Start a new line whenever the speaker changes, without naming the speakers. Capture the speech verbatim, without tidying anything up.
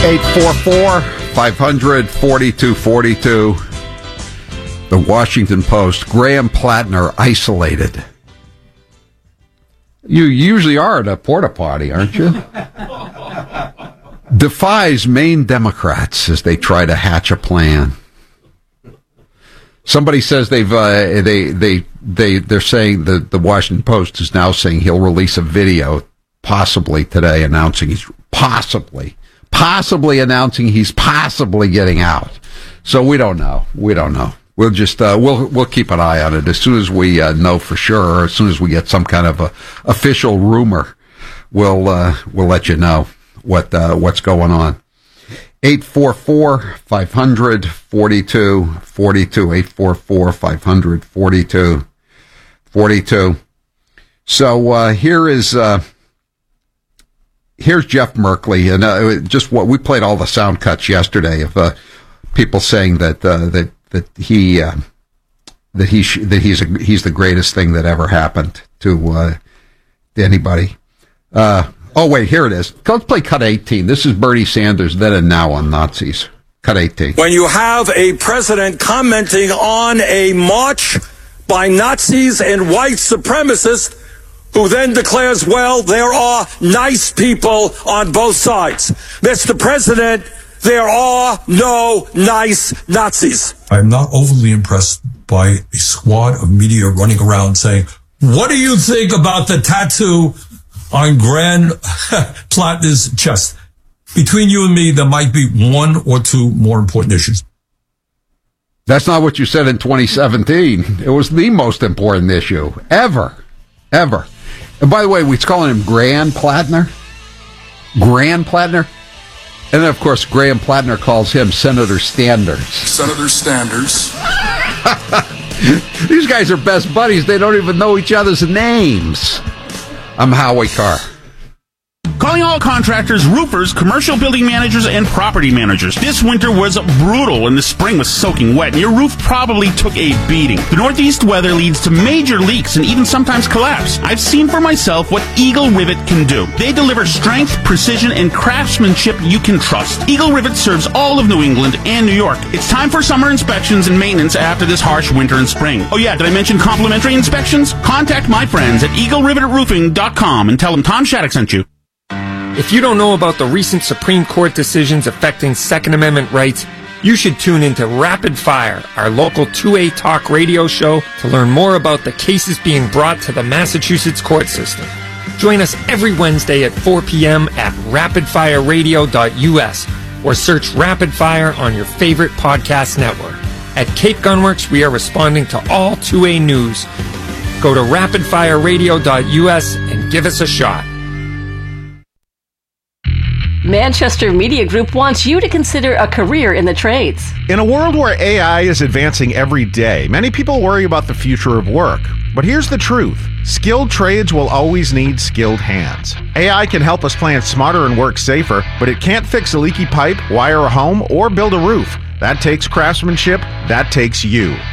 eight four four, five hundred, forty-two forty-two. The Washington Post. Graham Plattner isolated. You usually are at a porta potty, aren't you? Defies Maine Democrats as they try to hatch a plan. Somebody says they've uh, they they they they're saying the the Washington Post is now saying he'll release a video possibly today announcing he's possibly possibly announcing he's possibly getting out. So we don't know. We don't know. We'll just uh, we'll we'll keep an eye on it as soon as we uh, know for sure, or as soon as we get some kind of a official rumor. We'll uh, we'll let you know what uh, what's going on. eight four four, five hundred, forty-two forty-two. eight four four, five hundred, forty-two forty-two. So uh, here is uh, here's Jeff Merkley, and uh, just what we played all the sound cuts yesterday of uh, people saying that uh, that. that he uh, that he sh- that he's a, he's the greatest thing that ever happened to uh, to anybody. Uh, oh wait, here it is. Let's play cut eighteen. This is Bernie Sanders then and now on Nazis. Cut eighteen.
When you have a president commenting on a march by Nazis and white supremacists, who then declares, well, there are nice people on both sides. Mister President, there are no nice Nazis.
I'm not overly impressed by a squad of media running around saying, what do you think about the tattoo on Graham Plattner's chest? Between you and me, there might be one or two more important issues.
That's not what you said in twenty seventeen. It was the most important issue ever, ever. And by the way, we're calling him Graham Plattner. Graham Plattner. And then, of course, Graham Plattner calls him Senator Standers.
Senator Standers.
These guys are best buddies. They don't even know each other's names. I'm Howie Carr.
Calling all contractors, roofers, commercial building managers, and property managers. This winter was brutal and the spring was soaking wet, and your roof probably took a beating. The northeast weather leads to major leaks and even sometimes collapse. I've seen for myself what Eagle Rivet can do. They deliver strength, precision, and craftsmanship you can trust. Eagle Rivet serves all of New England and New York. It's time for summer inspections and maintenance after this harsh winter and spring. Oh yeah, did I mention complimentary inspections? Contact my friends at eagle rivet roofing dot com and tell them Tom Shattuck sent you.
If you don't know about the recent Supreme Court decisions affecting Second Amendment rights, you should tune into Rapid Fire, our local two A talk radio show, to learn more about the cases being brought to the Massachusetts court system. Join us every Wednesday at four p.m. at rapid fire radio dot u s or search Rapid Fire on your favorite podcast network. At Cape Gunworks, we are responding to all two A news. Go to rapid fire radio dot u s and give us a shot.
Manchester Media Group wants you to consider a career in the trades.
In a world where A I is advancing every day, many people worry about the future of work. But here's the truth. Skilled trades will always need skilled hands. A I can help us plan smarter and work safer, but it can't fix a leaky pipe, wire a home, or build a roof. That takes craftsmanship. That takes you.